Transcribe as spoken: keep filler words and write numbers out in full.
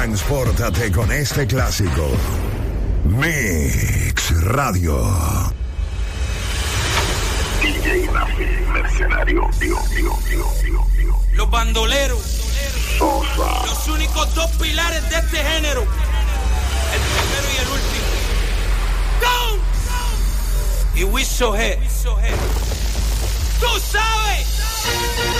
Transpórtate con este clásico. Mix Radio. D J Nafi, mercenario, tío, tío, tío, tío, tío. Los bandoleros. Sosa. Los únicos dos pilares de este género. El primero y el último. ¡Go! Y Wiso G. Tú sabes.